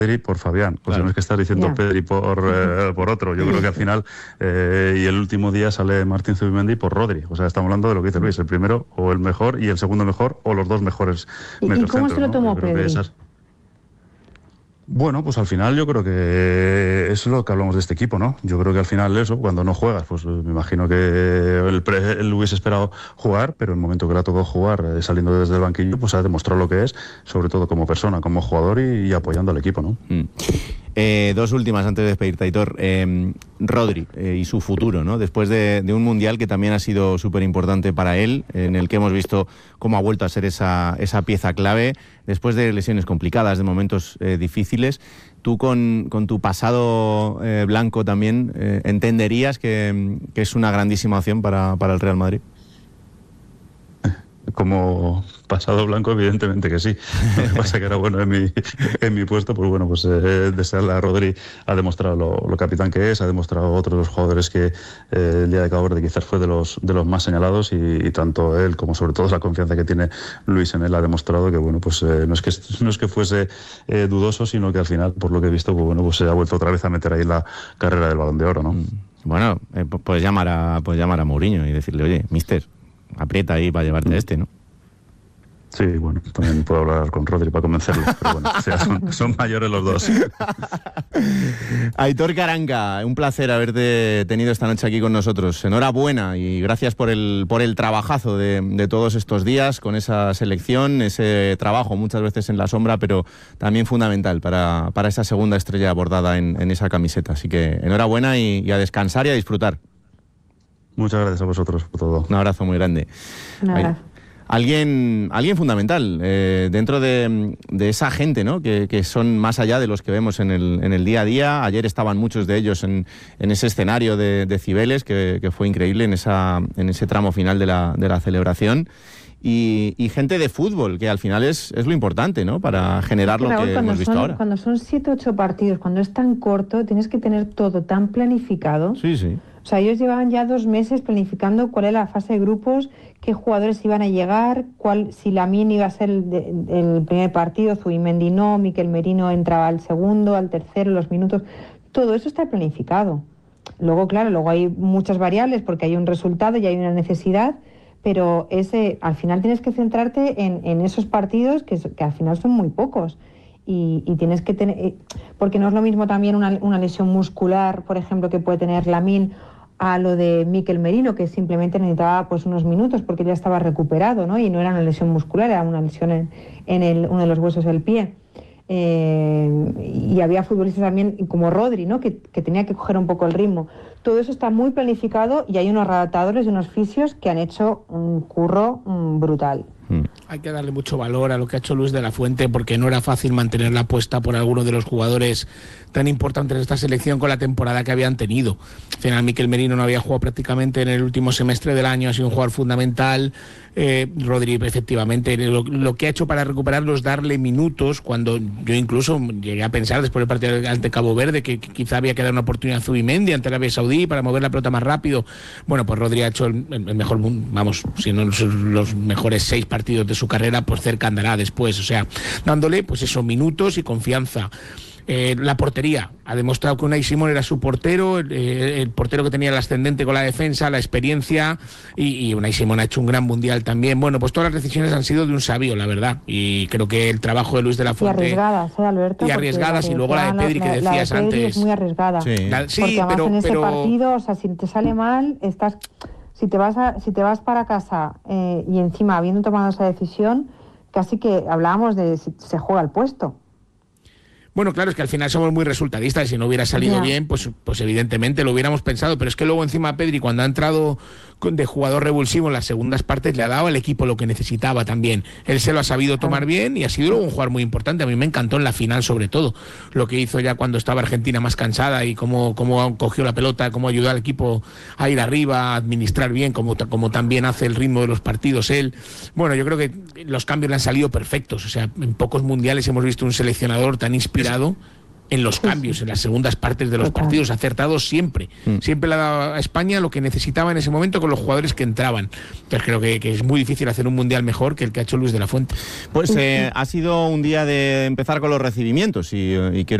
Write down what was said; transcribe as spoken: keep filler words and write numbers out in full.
Pedri por Fabián, o claro. sea, no es que estás diciendo yeah. Pedri por, eh, por otro. Yo creo que al final, eh, y el último día sale Martín Zubimendi por Rodri. O sea, estamos hablando de lo que dice Luis, el primero o el mejor y el segundo mejor o los dos mejores mediocentros. ¿Y cómo se lo tomó, ¿no? Pedri? Esas... Bueno, pues al final yo creo que es lo que hablamos de este equipo, ¿no? Yo creo que al final eso, cuando no juegas, pues me imagino que él, él hubiese esperado jugar, pero en el momento que le ha tocado jugar, eh, saliendo desde el banquillo, pues ha demostrado lo que es, sobre todo como persona, como jugador y, y apoyando al equipo, ¿no? Mm. Eh, dos últimas antes de despedirte, Aitor. Eh, Rodri eh, y su futuro, ¿no? Después de, de un mundial que también ha sido súper importante para él, en el que hemos visto cómo ha vuelto a ser esa, esa pieza clave, después de lesiones complicadas, de momentos eh, difíciles. Tú con, con tu pasado eh, blanco también, eh, ¿entenderías que, que es una grandísima opción para, para el Real Madrid? Como pasado blanco, evidentemente que sí. Lo que pasa que era bueno en mi, en mi puesto, pues bueno, pues eh, desearle a Rodri, ha demostrado lo, lo capitán que es, ha demostrado otros los jugadores que eh, el día de Cabo Verde quizás fue de los de los más señalados y, y tanto él como sobre todo la confianza que tiene Luis en él ha demostrado que bueno, pues eh, no es que no es que fuese eh, dudoso, sino que al final, por lo que he visto, pues bueno, pues se ha vuelto otra vez a meter ahí la carrera del Balón de Oro, ¿no? Bueno, eh, puedes llamar a puedes llamar a Mourinho y decirle, oye, mister, aprieta ahí para llevarte a este, ¿no? Sí, bueno, también puedo hablar con Rodri para convencerlo, pero bueno, o sea, son, son mayores los dos. Aitor Karanka, un placer haberte tenido esta noche aquí con nosotros. Enhorabuena y gracias por el por el trabajazo de, de todos estos días con esa selección, ese trabajo muchas veces en la sombra, pero también fundamental para, para esa segunda estrella bordada en, en esa camiseta. Así que enhorabuena y, y a descansar y a disfrutar. Muchas gracias a vosotros por todo. Un abrazo muy grande. Un abrazo. Alguien, alguien fundamental eh, dentro de, de esa gente, ¿no? Que, que son más allá de los que vemos en el, en el día a día. Ayer estaban muchos de ellos en, en ese escenario de, de Cibeles, que, que fue increíble en, esa, en ese tramo final de la, de la celebración. Y, y gente de fútbol, que al final es, es lo importante, ¿no? Para generar lo Raúl, que hemos visto son, ahora. Cuando son siete, ocho partidos, cuando es tan corto, tienes que tener todo tan planificado. Sí, sí. O sea, ellos llevaban ya dos meses planificando cuál era la fase de grupos, qué jugadores iban a llegar, cuál, si Lamine iba a ser el, de, el primer partido, Zubimendi no, Mikel Merino entraba al segundo, al tercero, los minutos. Todo eso está planificado. Luego, claro, luego hay muchas variables porque hay un resultado y hay una necesidad, pero ese, al final tienes que centrarte en, en esos partidos que, que al final son muy pocos. Y, y tienes que tener, porque no es lo mismo también una, una lesión muscular, por ejemplo, que puede tener Lamine, a lo de Mikel Merino, que simplemente necesitaba pues unos minutos porque ya estaba recuperado, ¿no? Y no era una lesión muscular, era una lesión en, en el, uno de los huesos del pie. Eh, y había futbolistas también como Rodri, ¿no? Que, que tenía que coger un poco el ritmo. Todo eso está muy planificado y hay unos redactadores y unos fisios que han hecho un curro um, brutal. Hay que darle mucho valor a lo que ha hecho Luis de la Fuente, porque no era fácil mantener la apuesta por alguno de los jugadores tan importantes de esta selección con la temporada que habían tenido. Al final, Mikel Merino no había jugado prácticamente en el último semestre del año, ha sido un jugador fundamental. Eh, Rodri, efectivamente, lo, lo que ha hecho para recuperarlo es darle minutos, cuando yo incluso llegué a pensar después del partido ante Cabo Verde que, que quizá había que dar una oportunidad a Zubimendi ante Arabia Saudí para mover la pelota más rápido. Bueno, pues Rodri ha hecho el, el mejor, vamos, si no los, los mejores seis partidos de su carrera, pues cerca andará después, o sea, dándole pues esos minutos y confianza. Eh, la portería, ha demostrado que Unai Simón era su portero, el, el portero que tenía el ascendente con la defensa, la experiencia, y, y Unai Simón ha hecho un gran mundial también. Bueno, pues todas las decisiones han sido de un sabio, la verdad, y creo que el trabajo de Luis de la Fuente... Y arriesgadas, ¿eh, Alberto? Y arriesgadas, y luego la de Pedri, la, que decías la de Pedri antes. Es muy arriesgada, sí, la, sí porque además pero, en ese pero... partido, o sea, si te sale mal, estás... Si te vas, a, si te vas para casa eh, y encima habiendo tomado esa decisión, casi que hablábamos de si se juega el puesto. Bueno, claro, es que al final somos muy resultadistas y si no hubiera salido Ya. bien, pues, pues evidentemente lo hubiéramos pensado, pero es que luego encima Pedri, cuando ha entrado de jugador revulsivo en las segundas partes, le ha dado al equipo lo que necesitaba también. Él se lo ha sabido tomar bien y ha sido luego un jugador muy importante. A mí me encantó en la final, sobre todo, lo que hizo ya cuando estaba Argentina más cansada y cómo, cómo cogió la pelota, cómo ayudó al equipo a ir arriba, a administrar bien, como, como también hace el ritmo de los partidos él. Bueno, yo creo que los cambios le han salido perfectos. O sea, en pocos mundiales hemos visto un seleccionador tan inspirado. en los cambios, en las segundas partes de los Total. partidos, acertados siempre. Mm. Siempre le ha dado a España lo que necesitaba en ese momento con los jugadores que entraban. Entonces creo que, que es muy difícil hacer un mundial mejor que el que ha hecho Luis de la Fuente. Pues eh, ha sido un día de empezar con los recibimientos y, y quiero